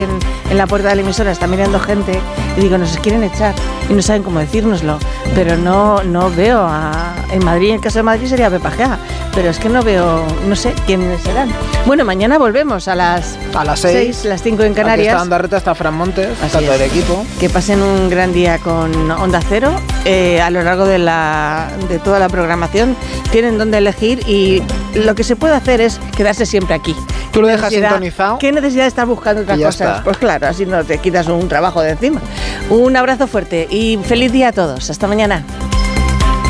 en la puerta de la emisora está mirando gente y digo, nos quieren echar y no saben cómo decírnoslo, pero no veo en Madrid, en el caso de Madrid sería Pepa Gea, pero es que no veo, no sé quiénes serán. Bueno, mañana volvemos a las 6, las 5 en Canarias. Aquí está Andarreta, está Fran Montes, está todo el equipo. Que pasen un gran día con Onda Cero. A lo largo de toda la programación tienen donde elegir y lo que se puede hacer es quedarse siempre aquí. Tú lo dejas sintonizado. ¿Qué necesidad de estar buscando otras cosas? Está. Pues claro, así no te quitas un trabajo de encima. Un abrazo fuerte y feliz día a todos. Hasta mañana.